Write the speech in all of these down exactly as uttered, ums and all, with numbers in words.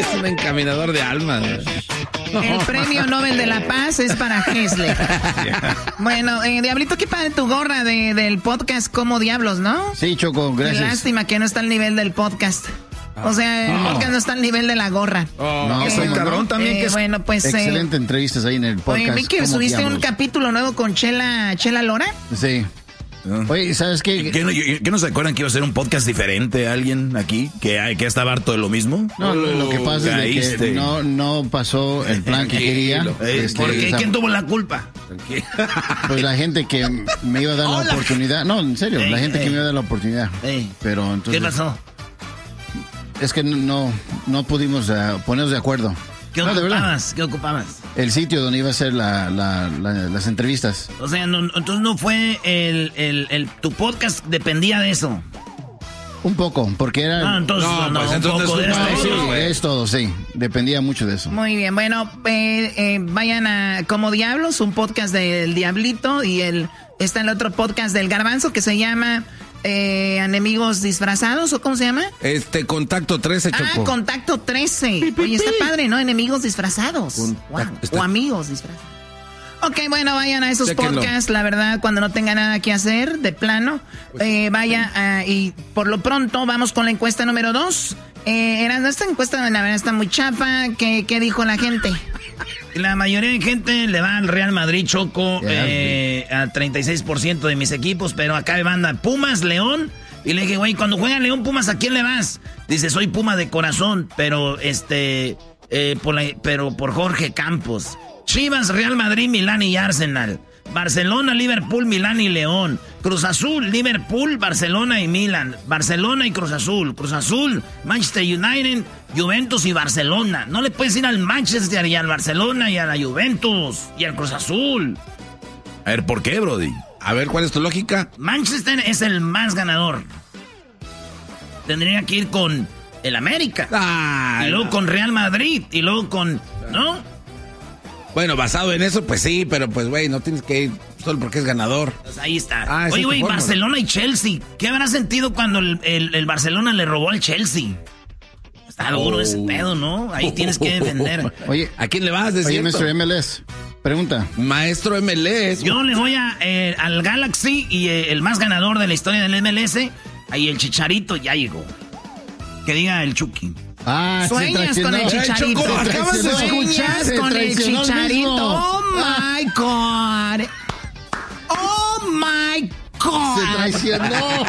Es un encaminador de almas. El premio Nobel de la Paz es para Hessler. Bueno, eh, Diablito, qué padre tu gorra de, del podcast Como Diablos, ¿no? Sí, Choco, gracias. Qué lástima que no está al nivel del podcast. O sea, el Oh. podcast no está al nivel de la gorra. Oh, no, Eh, soy cabrón también. eh, que es bueno, pues... excelente eh, entrevistas ahí en el podcast. Oye, vi que ¿Cómo subiste diablos? un capítulo nuevo con Chela, Chela Lora. Sí. Oye, ¿sabes qué? ¿Qué no, ¿Qué no se acuerdan que iba a ser un podcast diferente alguien aquí? ¿Que, que estaba harto de lo mismo? No, lo, lo que pasa es de Caíste. que no, no pasó el plan que quería. Este, ¿Por qué? esa- ¿Quién tuvo la culpa? Pues la gente que me iba a dar Hola. la oportunidad. No, en serio, Ey, la gente ey. que me iba a dar la oportunidad. Ey. Pero entonces. ¿Qué pasó? Es que no, no pudimos uh, ponernos de acuerdo. ¿Qué No, de verdad. ocupabas? ¿Qué ocupabas? El sitio donde iba a ser la, la- la- las entrevistas. O sea, no, entonces no fue el, el, el... Tu podcast dependía de eso. Un poco, porque era. Ah, entonces, no, no, pues, un entonces poco es de un eso. Sí, negocio, güey. es todo, sí. Dependía mucho de eso. Muy bien, bueno, eh, eh, vayan a Como Diablos, un podcast del Diablito, y el está el otro podcast del Garbanzo que se llama eh, Enemigos Disfrazados, ¿o cómo se llama? Este, Contacto trece, Ah, Choco. Contacto trece. Oye, está padre, ¿no? Enemigos disfrazados. Contacto- Wow. está- O amigos disfrazados. Ok, bueno, vayan a esos Chéquenlo. podcasts, la verdad, cuando no tenga nada que hacer, de plano. Eh, vaya, a- y por lo pronto vamos con la encuesta número dos. Eh, Erasmo, esta encuesta, la verdad, está muy chafa. ¿Qué, qué dijo la gente? La mayoría de gente le va al Real Madrid, Choco, Ya, eh, a treinta y seis por ciento de mis equipos, pero acá me manda Pumas, León. Y le dije, güey, cuando juega León, Pumas, ¿a quién le vas? Dice, soy Puma de corazón, pero este, eh, por la- pero por Jorge Campos. Chivas, Real Madrid, Milán y Arsenal. Barcelona, Liverpool, Milán y León. Cruz Azul, Liverpool, Barcelona y Milán. Barcelona y Cruz Azul. Cruz Azul, Manchester United, Juventus y Barcelona. No le puedes ir al Manchester y al Barcelona y a la Juventus y al Cruz Azul. A ver, ¿por qué, Brody? A ver, ¿cuál es tu lógica? Manchester es el más ganador. Tendría que ir con el América. Ay, y luego no. con Real Madrid. Y luego con... ¿No? Bueno, basado en eso, pues sí, pero pues, güey, no tienes que ir solo porque es ganador. Pues ahí está. Ah, esa es Oye, tu güey, fórmula. Barcelona y Chelsea. ¿Qué habrá sentido cuando el, el- el Barcelona le robó al Chelsea? Está duro Oh. ese pedo, ¿no? Ahí tienes que defender. Oye, ¿A quién le vas? De oye, cierto? mister M L S, pregunta. Maestro M L S. Yo le voy a, eh, al Galaxy y eh, el más ganador de la historia del M L S. Ahí el Chicharito ya llegó. Que diga el Chucky. Ah, se Sueñas con el traicionó. Chicharito. Choco, acabas de Sueñas Se con el traicionó el Chicharito. mismo. Oh my God. Oh my God. Se traicionó.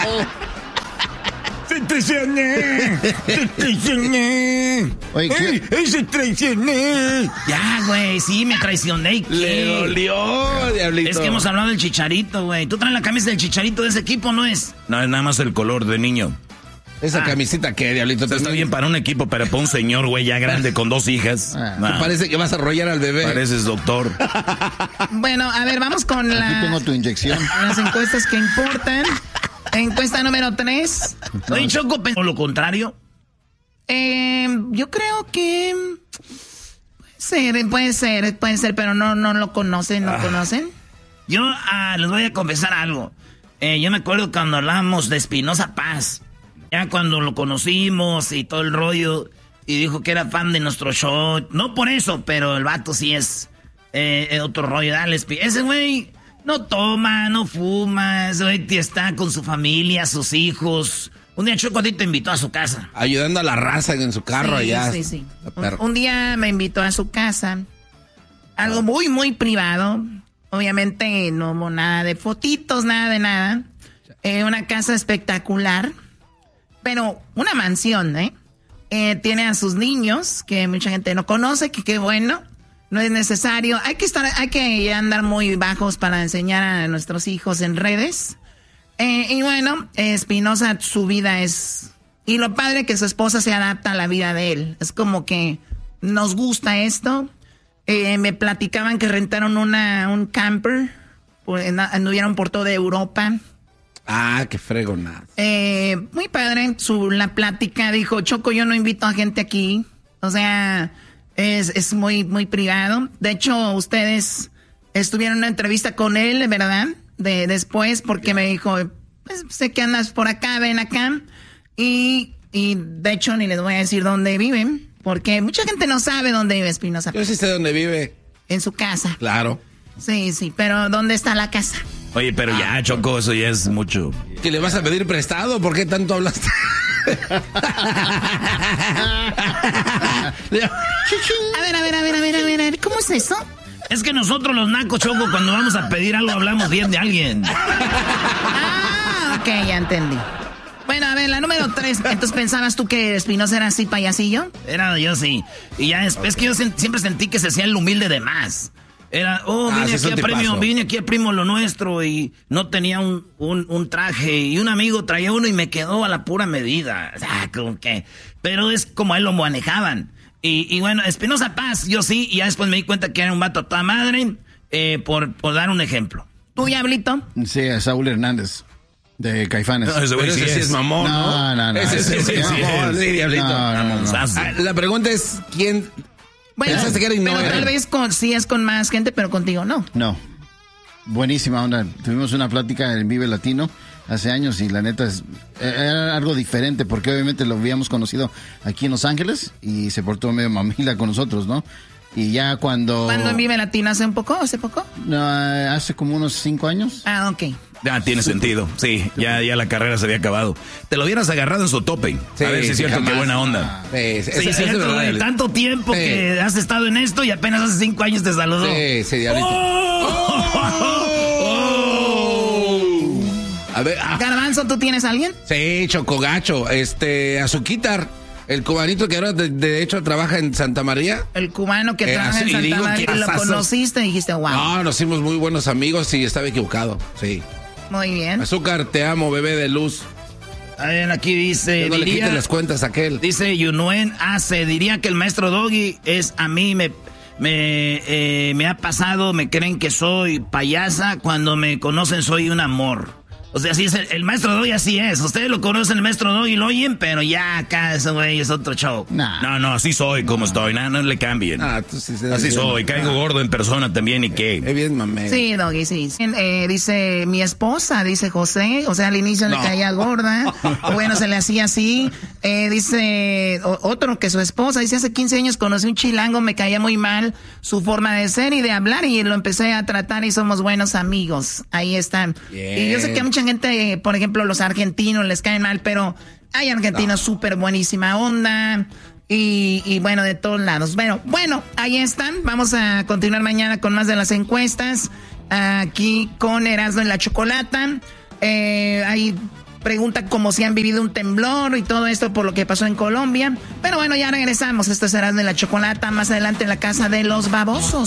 ¡Se traicioné! ¡Se traicioné! Oye, ¿qué? ¡Ey, se traicioné! Ya, güey, sí, me traicioné. ¿y qué? Le dolió, diablito. Es que hemos hablado del Chicharito, güey. ¿Tú traes la camisa del Chicharito de ese equipo, no es? No, es nada más el color de niño. Esa Ah. camisita, ¿qué, diablito? Está Te- bien para un equipo, pero para un señor, güey, ya grande con dos hijas. Ah. No, Te parece que vas a arrollar al bebé. pareces doctor. Bueno, a ver, vamos con Aquí la- tengo tu inyección. las encuestas que importan. Encuesta número tres. Oye, Choco, ¿o lo contrario? Eh, yo creo que puede ser, puede ser, puede ser, pero no, no lo conocen, no conocen. Yo ah, les voy a confesar algo. Eh, yo me acuerdo cuando hablábamos de Espinosa Paz. Ya cuando lo conocimos y todo el rollo. Y dijo que era fan de nuestro show. No por eso, pero el vato sí es eh, otro rollo. Dale, Espi- ese güey no toma, no fuma. Ese güey está con su familia, sus hijos. Un día Choco a ti te invitó a su casa. Ayudando a la raza en su carro sí, allá. sí, sí. La Un, perra. un día me invitó a su casa. Algo muy, muy privado. Obviamente no hubo nada de fotitos, nada de nada. Eh, una casa espectacular. Pero una mansión, ¿eh? Eh, Tiene a sus niños, que mucha gente no conoce, que qué bueno. No es necesario. Hay que estar, hay que andar muy bajos para enseñar a nuestros hijos en redes. Eh, y bueno, Espinosa, su vida es... Y lo padre que su esposa se adapta a la vida de él. Es como que nos gusta esto. Eh, me platicaban que rentaron una, un camper. Pues, anduvieron por toda Europa. Ah, qué fregonada. Eh, muy padre, su, la plática dijo, Choco, yo no invito a gente aquí. O sea, es, es muy, muy privado. De hecho, ustedes estuvieron en una entrevista con él, ¿verdad? De, después, porque me dijo, pues, sé que andas por acá, ven acá. Y, y de hecho, ni les voy a decir dónde viven. Porque mucha gente no sabe dónde vive Espinosa Paz. Yo sí sé dónde vive. En su casa. Claro. Sí, sí, pero ¿dónde está la casa? Oye, pero ya, Ah, Choco, eso ya es mucho. ¿Que le vas a pedir prestado? ¿Por qué tanto hablaste? A ver, a ver, a ver, a ver, a ver, a ver, ¿cómo es eso? Es que nosotros los nacos, Choco, cuando vamos a pedir algo hablamos bien de alguien. Ah, ok, ya entendí. Bueno, a ver, la número tres. Entonces, ¿pensabas tú que Espinosa era así payasillo? Era yo sí. Y ya es, es que yo sen- siempre sentí que se hacía el humilde de más. Era, oh, Ah, vine sí, es aquí un a premio, tipazo. vine aquí a primo lo nuestro y no tenía un, un, un traje y un amigo traía uno y me quedó a la pura medida. O sea, como que, pero es como a él lo manejaban. Y, y bueno, Espinosa Paz, yo sí, y ya después me di cuenta que era un vato a toda madre, eh, por, por dar un ejemplo. ¿Tú, Diablito? Sí, a Saúl Hernández, de Caifanes. Ese güey sí, sí es mamón, ¿no? No, no, no. Ese sí, Ese sí es sí mamón, es. sí, Diablito. No, no, no. Mamonzazo. Ah, la pregunta es, ¿quién...? Bueno, Pensaste que era y no pero era. tal vez con, sí es con más gente, pero contigo no. No. Buenísima onda. Tuvimos una plática en Vive Latino hace años y la neta es, era algo diferente porque obviamente lo habíamos conocido aquí en Los Ángeles y se portó medio mamila con nosotros, ¿no? Y ya cuando... ¿Cuándo en Vive Latino? ¿Hace un poco? ¿Hace poco? No, hace como unos cinco años. Ah, ok. Ya tiene sentido, sí, ya, ya la carrera se había acabado. Te lo hubieras agarrado en su tope. Sí, a ver si es sí, cierto, jamás. qué buena onda. Sí, sí, Sí, eso- eso es cierto, verdad, de Diablito. tanto tiempo Sí. que has estado en esto y apenas hace cinco años te saludó. Sí, sí, Diablito. Oh. A ver, ah, Garbanzo, ¿tú tienes a alguien? sí, Chocogacho, este, Azuquitar, el cubanito que ahora de, de hecho trabaja en Santa María. El cubano que Eh, trabaja en así, y Santa digo, María, ¿qué lo pasas? conociste y dijiste, wow, No, nos hicimos muy buenos amigos y estaba equivocado, sí. muy bien. Azúcar, te amo, bebé de luz. A ver, aquí dice, No le diría, quites las cuentas a aquel. dice Yunuen hace, diría que el maestro Doggy es a mí, me, me, eh, me ha pasado, me creen que soy payasa, cuando me conocen soy un amor. O sea, así es el, el maestro Doggy, así es. Ustedes lo conocen, el maestro Doggy, lo oyen, pero ya acá ese güey es otro show. Nah. No, no, así soy como estoy, no, no le cambien. Ah, tú sí se- Así sí, soy, no. caigo Ah, gordo en persona también y qué. Es bien, mamé. Sí, Doggy, sí. Eh, dice mi esposa, dice José, o sea, al inicio No. le caía gorda, o bueno, se le hacía así. Eh, dice o- otro que su esposa, dice, hace quince años conocí un chilango, me caía muy mal su forma de ser y de hablar y lo empecé a tratar y somos buenos amigos. Ahí están. Bien. Y yo sé que a mucha gente, eh, por ejemplo, los argentinos les caen mal, pero hay argentinos súper buenísima onda. Y, y bueno, de todos lados. Bueno, bueno, ahí están. Vamos a continuar mañana con más de las encuestas. Aquí con Erasmo en la Chocolata. Eh, hay pregunta como si han vivido un temblor y todo esto por lo que pasó en Colombia. Pero bueno, ya regresamos. Esto es Erasmo en la Chocolata. Más adelante en la casa de los babosos.